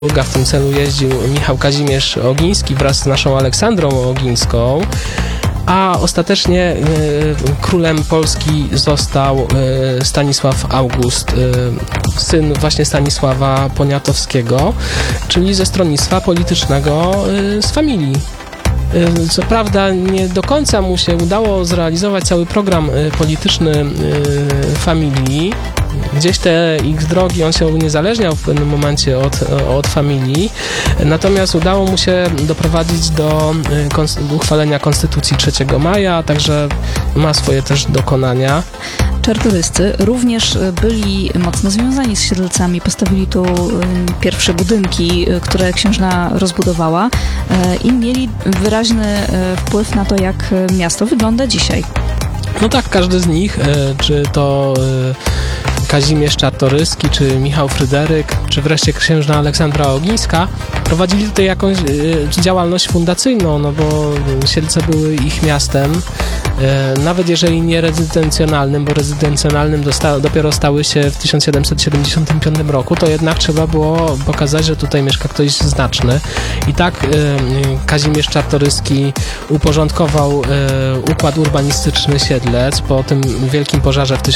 W tym celu jeździł Michał Kazimierz Ogiński wraz z naszą Aleksandrą Ogińską, a ostatecznie królem Polski został Stanisław August, syn właśnie Stanisława Poniatowskiego, czyli ze stronnictwa politycznego z familii. Co prawda nie do końca mu się udało zrealizować cały program polityczny familii. Gdzieś te ich drogi, on się uniezależniał w pewnym momencie od familii, natomiast udało mu się doprowadzić do uchwalenia Konstytucji 3 maja, także ma swoje też dokonania. Czartoryscy również byli mocno związani z Siedlcami. Postawili tu pierwsze budynki, które księżna rozbudowała i mieli wyraźny wpływ na to, jak miasto wygląda dzisiaj. No tak, każdy z nich, czy to Kazimierz Czartoryski, czy Michał Fryderyk, czy wreszcie księżna Aleksandra Ogińska prowadzili tutaj jakąś działalność fundacyjną, no bo Siedlce były ich miastem, nawet jeżeli nie rezydencjonalnym, bo rezydencjonalnym dopiero stały się w 1775 roku, to jednak trzeba było pokazać, że tutaj mieszka ktoś znaczny. I tak Kazimierz Czartoryski uporządkował układ urbanistyczny Siedlec po tym wielkim pożarze w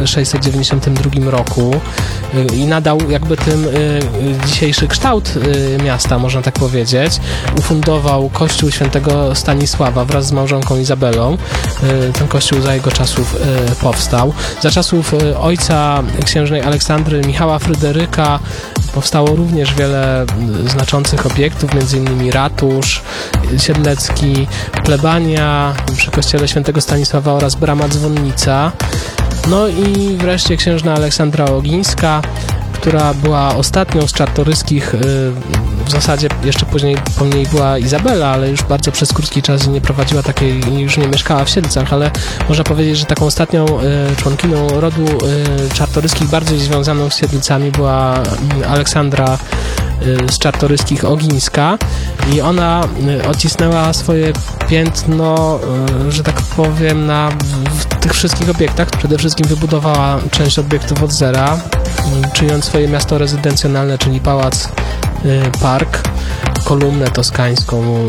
1692 roku i nadał jakby tym dzisiejszy kształt miasta, można tak powiedzieć. Ufundował kościół świętego Stanisława wraz z małżonką Izabelą. Ten kościół za jego czasów powstał. Za czasów ojca księżnej Aleksandry, Michała Fryderyka, powstało również wiele znaczących obiektów, m.in. ratusz siedlecki, plebania przy kościele świętego Stanisława oraz brama dzwonnica. No i wreszcie księżna Aleksandra Ogińska, która była ostatnią z Czartoryskich, w zasadzie jeszcze później po niej była Izabela, ale już bardzo przez krótki czas nie prowadziła takiej, już nie mieszkała w Siedlcach, ale można powiedzieć, że taką ostatnią członkiną rodu Czartoryskich bardziej związaną z Siedlcami była Aleksandra z Czartoryskich Ogińska i ona odcisnęła swoje piętno, że tak powiem, w tych wszystkich obiektach. Przede wszystkim wybudowała część obiektów od zera, czyniąc swoje miasto rezydencjonalne, czyli pałac, park, kolumnę toskańską,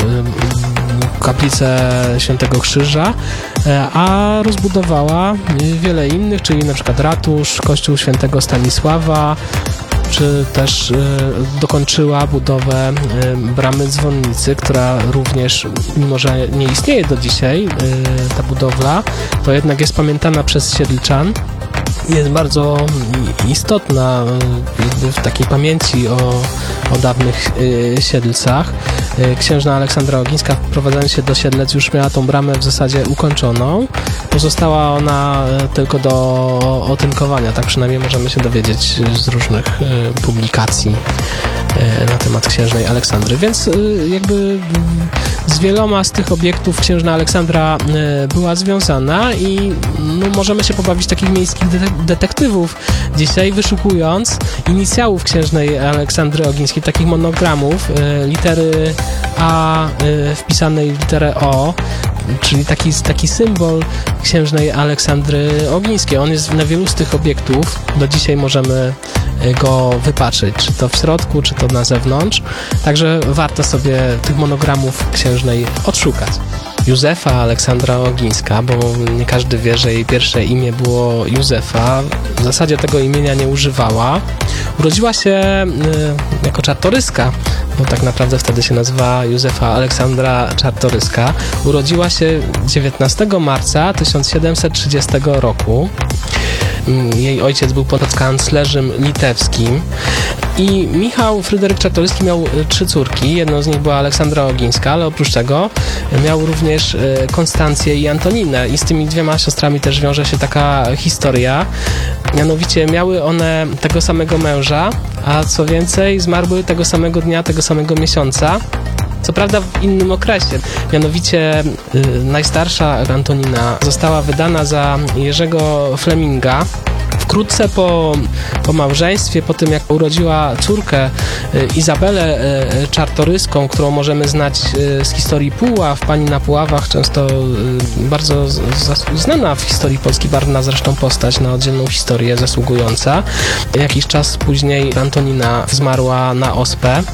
kaplicę Świętego Krzyża, a rozbudowała wiele innych, czyli na przykład ratusz, kościół świętego Stanisława, czy też dokończyła budowę bramy dzwonnicy, która również, mimo że nie istnieje do dzisiaj ta budowla, to jednak jest pamiętana przez Siedlczan. Jest bardzo istotna jakby w takiej pamięci o dawnych Siedlcach. Księżna Aleksandra Ogińska, wprowadzając się do Siedlec, już miała tą bramę w zasadzie ukończoną. Pozostała ona tylko do otynkowania, tak przynajmniej możemy się dowiedzieć z różnych publikacji na temat księżnej Aleksandry. Więc jakby z wieloma z tych obiektów księżna Aleksandra była związana i no, możemy się pobawić takich miejskich detektywów dzisiaj, wyszukując inicjałów księżnej Aleksandry Ogińskiej, takich monogramów, litery A wpisanej w literę O, czyli taki symbol księżnej Aleksandry Ogińskiej. On jest na wielu z tych obiektów, do dzisiaj możemy go wypatrzyć, czy to w środku, czy to na zewnątrz, także warto sobie tych monogramów księżnej odszukać. Józefa Aleksandra Ogińska, bo nie każdy wie, że jej pierwsze imię było Józefa, w zasadzie tego imienia nie używała. Urodziła się jako Czartoryska, bo tak naprawdę wtedy się nazywa Józefa Aleksandra Czartoryska. Urodziła się 19 marca 1730 roku. Jej ojciec był podkanclerzem litewskim i Michał Fryderyk Czartoryski miał 3 córki. Jedną z nich była Aleksandra Ogińska, ale oprócz tego miał również Konstancję i Antoninę i z tymi 2 siostrami też wiąże się taka historia. Mianowicie miały one tego samego męża, a co więcej zmarły tego samego dnia, tego samego miesiąca. Co prawda w innym okresie. Mianowicie najstarsza Antonina została wydana za Jerzego Fleminga w Wkrótce po małżeństwie, po tym jak urodziła córkę Izabelę Czartoryską, którą możemy znać z historii Puław, Pani na Puławach, często bardzo znana w historii Polski, barwna zresztą postać, na oddzielną historię zasługująca. Jakiś czas później Antonina zmarła na ospę.